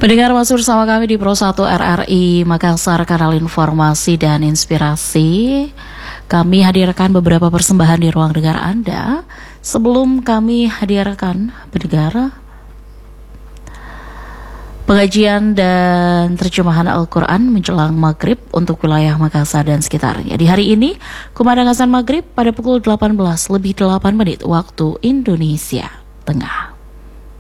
Pendengar, masih bersama kami di Pro 1 RRI Makassar, kanal informasi dan inspirasi. Kami hadirkan beberapa persembahan di ruang dengar Anda. Sebelum kami hadirkan pendengar, pengajian dan terjemahan Al-Quran menjelang maghrib untuk wilayah Makassar dan sekitarnya. Di hari ini, kumandang azan maghrib pada pukul 18 lebih 8 menit waktu Indonesia Tengah.